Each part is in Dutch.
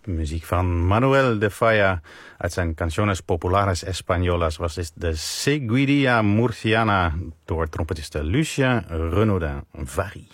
Muziek van Manuel de Falla uit zijn Canciones Populares Españolas was dit de Seguidilla Murciana door trompetiste Lucien Renaudin Vary.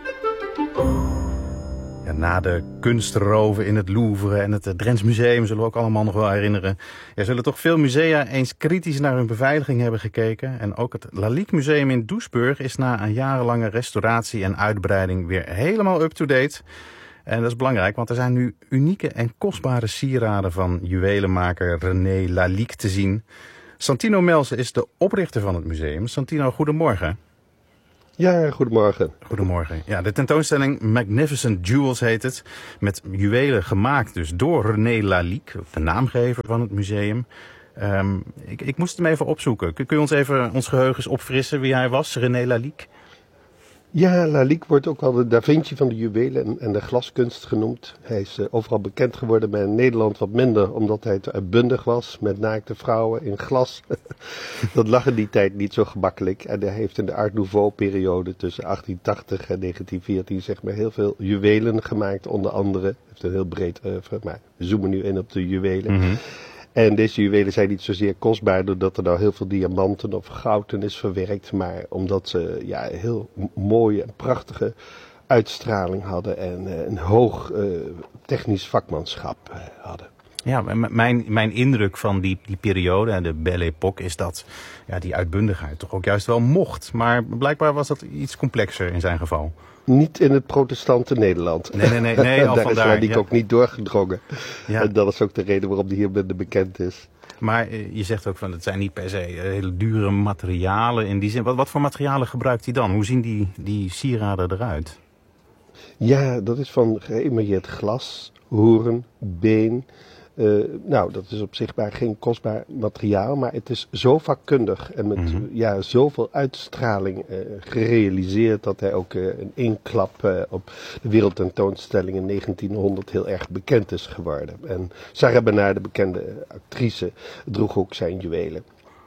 Ja, na de kunstroven in het Louvre en het Drents Museum zullen we ook allemaal nog wel herinneren. Er zullen toch veel musea eens kritisch naar hun beveiliging hebben gekeken. En ook het Lalique Museum in Doesburg is na een jarenlange restauratie en uitbreiding weer helemaal up-to-date. En dat is belangrijk, want er zijn nu unieke en kostbare sieraden van juwelenmaker René Lalique te zien. Santino Melse is de oprichter van het museum. Santino, goedemorgen. Ja, goedemorgen. Goedemorgen. Ja, de tentoonstelling Magnificent Jewels heet het. Met juwelen gemaakt dus door René Lalique, de naamgever van het museum. Ik moest hem even opzoeken. Kun je ons even ons geheugens opfrissen wie hij was, René Lalique? Ja, Lalique wordt ook wel de Da Vinci van de juwelen en de glaskunst genoemd. Hij is overal bekend geworden, maar in Nederland wat minder, omdat hij te uitbundig was met naakte vrouwen in glas. Dat lag in die tijd niet zo gemakkelijk. En hij heeft in de Art Nouveau-periode tussen 1880 en 1914 zeg maar heel veel juwelen gemaakt, onder andere. Hij heeft een heel breed oeuvre, maar we zoomen nu in op de juwelen. Mm-hmm. En deze juwelen zijn niet zozeer kostbaar doordat er nou heel veel diamanten of goud in is verwerkt, maar omdat ze heel mooie en prachtige uitstraling hadden en een hoog technisch vakmanschap hadden. Ja, mijn indruk van die periode, de Belle Époque, is dat die uitbundigheid toch ook juist wel mocht. Maar blijkbaar was dat iets complexer in zijn geval. Niet in het protestante Nederland. Nee, al daar is Lalique ook niet doorgedrongen. Ja. En dat is ook de reden waarom die hier minder bekend is. Maar je zegt ook van het zijn niet per se hele dure materialen in die zin. Wat voor materialen gebruikt hij dan? Hoe zien die sieraden eruit? Ja, dat is van geëmailleerd glas, hoorn, been. Dat is op zich maar geen kostbaar materiaal, maar het is zo vakkundig en met zoveel uitstraling gerealiseerd dat hij ook in één klap op de wereldtentoonstelling in 1900 heel erg bekend is geworden. En Sarah Bernard, de bekende actrice, droeg ook zijn juwelen.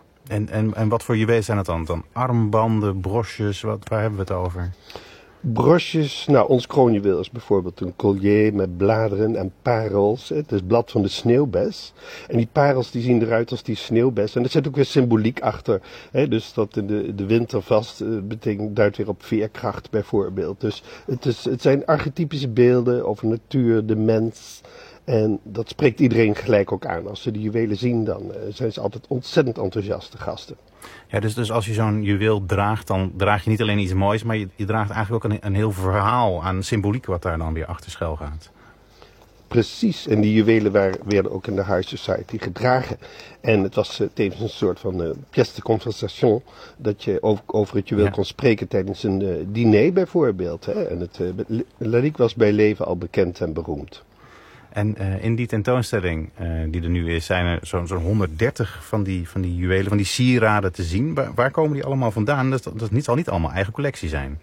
En wat voor juwelen zijn het dan? Armbanden, broches, waar hebben we het over? Broches, ons kroonjuweel is bijvoorbeeld een collier met bladeren en parels. Het is het blad van de sneeuwbes. En die parels die zien eruit als die sneeuwbes. En er zit ook weer symboliek achter. Dus dat in de winter vast duidt weer op veerkracht bijvoorbeeld. Dus het zijn archetypische beelden over natuur, de mens. En dat spreekt iedereen gelijk ook aan. Als ze die juwelen zien, dan zijn ze altijd ontzettend enthousiaste gasten. Ja, dus als je zo'n juweel draagt, dan draag je niet alleen iets moois, maar je draagt eigenlijk ook een heel verhaal aan symboliek wat daar dan weer achter schuil gaat. Precies, en die juwelen werden ook in de High Society gedragen. En het was tevens een soort van pièce de conversation, dat je over het juweel kon spreken tijdens een diner bijvoorbeeld. Hè? En Lalique was bij leven al bekend en beroemd. En in die tentoonstelling die er nu is, zijn er zo'n 130 van die juwelen, van die sieraden te zien. Waar komen die allemaal vandaan? Dat zal niet allemaal eigen collectie zijn.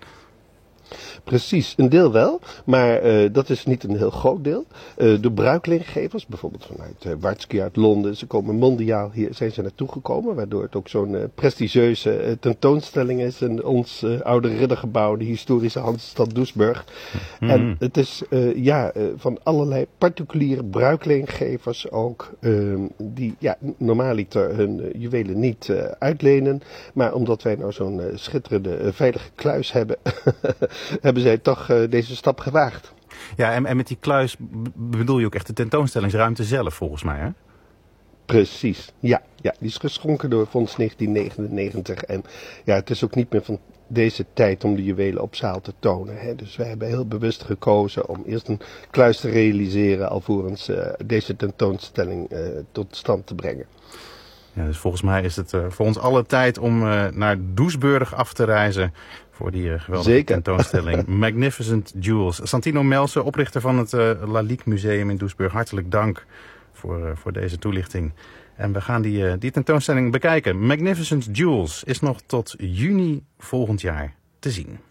Precies, een deel wel, maar dat is niet een heel groot deel. De bruikleengevers, bijvoorbeeld vanuit Warsky uit Londen, ze komen mondiaal hier, zijn ze naartoe gekomen, waardoor het ook zo'n prestigieuze tentoonstelling is in ons oude riddergebouw, de historische Hansestad Doesburg. Mm-hmm. En het is van allerlei particuliere bruikleengevers ook, die normaaliter hun juwelen niet uitlenen, maar omdat wij nou zo'n schitterende veilige kluis hebben, hebben zij toch deze stap gewaagd. Ja, en met die kluis bedoel je ook echt de tentoonstellingsruimte zelf, volgens mij, hè? Precies, ja. Die is geschonken door Fonds 1999. En het is ook niet meer van deze tijd om de juwelen op zaal te tonen. Hè? Dus wij hebben heel bewust gekozen om eerst een kluis te realiseren, alvorens deze tentoonstelling tot stand te brengen. Ja, dus volgens mij is het voor ons alle tijd om naar Doesburg af te reizen voor die geweldige tentoonstelling Magnificent Jewels. Santino Melse, oprichter van het Lalique Museum in Doesburg, hartelijk dank voor deze toelichting. En we gaan die tentoonstelling bekijken. Magnificent Jewels is nog tot juni volgend jaar te zien.